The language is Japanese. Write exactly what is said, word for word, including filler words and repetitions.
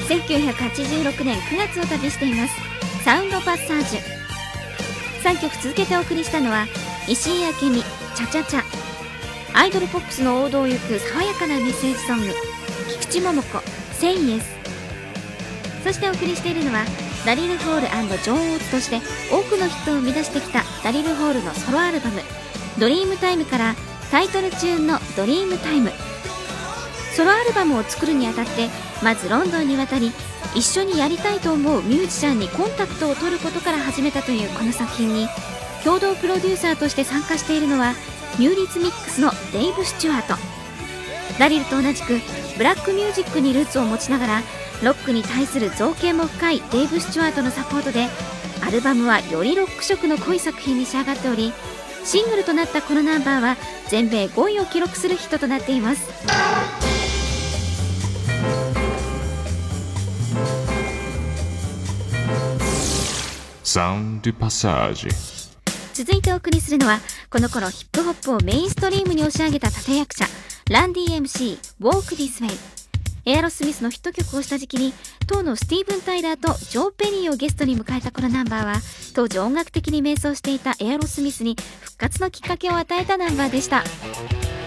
せんきゅうひゃくはちじゅうろくねんくがつを旅しています。サウンドパッサージュ。さんきょく続けてお送りしたのは石井明美、チャチャチャ。アイドルポップスの王道を行く爽やかなメッセージソング、菊池桃子、セイエス。そしてお送りしているのはダリルホール&ジョン・オーツとして多くのヒットを生み出してきたダリルホールのソロアルバムドリームタイムからタイトルチューンのドリームタイム。ソロアルバムを作るにあたってまずロンドンに渡り、一緒にやりたいと思うミュージシャンにコンタクトを取ることから始めたというこの作品に、共同プロデューサーとして参加しているのはニューリズミックスのデイブ・スチュワート。ダリルと同じくブラックミュージックにルーツを持ちながらロックに対する造形も深いデイブ・スチュワートのサポートで、アルバムはよりロック色の濃い作品に仕上がっており、シングルとなったこのナンバーは全米ごいを記録するヒットとなっています。 サウンドパッサージ。 続いてお送りするのはこの頃ヒップホップをメインストリームに押し上げた立役者ランディ エムシー Walk This Way。エアロスミスのヒット曲をした時期に当のスティーブン・タイラーとジョー・ペニーをゲストに迎えたこのナンバーは、当時音楽的に迷走していたエアロスミスに復活のきっかけを与えたナンバーでした。